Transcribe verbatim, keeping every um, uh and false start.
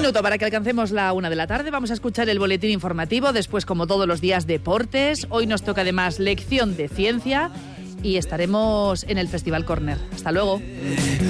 minuto para que alcancemos la una de la tarde. Vamos a escuchar el boletín informativo. Después, como todos los días, deportes. Hoy nos toca además lección de ciencia y estaremos en el Festival Corner. Hasta luego.